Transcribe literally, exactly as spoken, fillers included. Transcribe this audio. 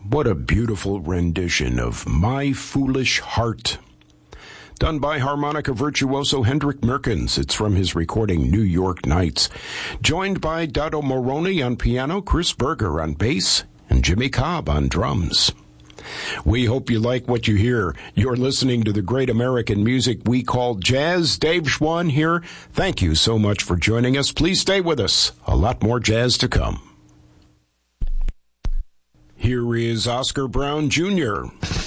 What a beautiful rendition of My Foolish Heart, done by harmonica virtuoso Hendrik Merkens. It's from his recording New York Nights. Joined by Dado Moroni on piano, Chris Berger on bass, and Jimmy Cobb on drums. We hope you like what you hear. You're listening to the great American music we call jazz. Dave Schwann here. Thank you so much for joining us. Please stay with us. A lot more jazz to come. Here is Oscar Brown Junior